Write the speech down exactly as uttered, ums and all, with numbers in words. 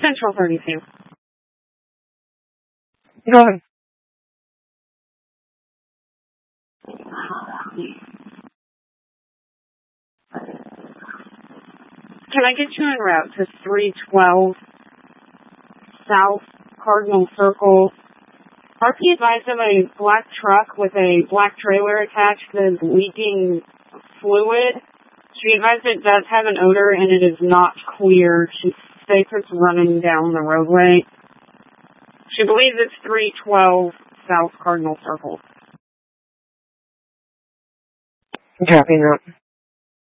Central thirty-two. Go ahead. Can I get you en route to three twelve South Cardinal Circle? R P advised of a black truck with a black trailer attached that is leaking fluid. She advised it does have an odor and it is not clear. She states it's running down the roadway. She believes it's three twelve South Cardinal Circle. Copy that.